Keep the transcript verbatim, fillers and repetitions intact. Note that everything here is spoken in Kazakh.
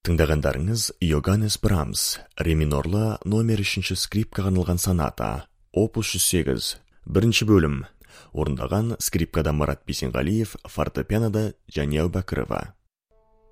Тыңдағандарыңыз Йоганнес Брамс, ре минорлы номер үшінші скрипкаға арналған соната, опус жүз сегіз, бірінші бөлім. Орындаған скрипкада Марат Бейсенғалиев, фортепианода Жәния Әубәкірова.